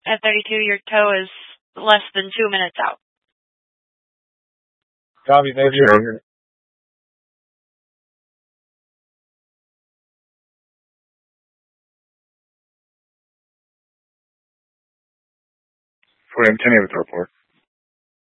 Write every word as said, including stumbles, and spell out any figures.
At thirty-two, your tow is less than two minutes out. Copy, thank you. For M ten with the report.